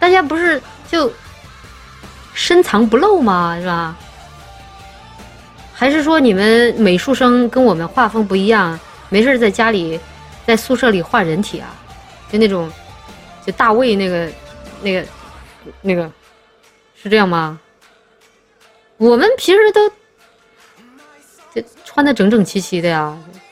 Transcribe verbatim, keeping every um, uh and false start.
大家不是就深藏不露吗？是吧？还是说你们美术生跟我们画风不一样，没事在家里在宿舍里画人体啊？就那种就大卫那个那个那个是这样吗？我们平时都就穿的整整齐齐的呀，